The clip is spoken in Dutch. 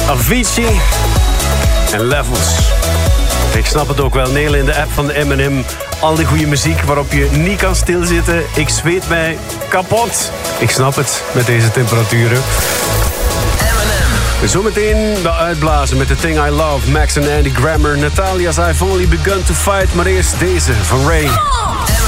Avicii en Levels. Ik snap het ook wel. Neil in de app van de M&M. Al die goede muziek waarop je niet kan stilzitten. Ik zweet mij kapot. Ik snap het met deze temperaturen. Zometeen de uitblazen met The Thing I Love. Max en Andy Grammer. Natalia's I've Only Begun to Fight. Maar eerst deze van Ray.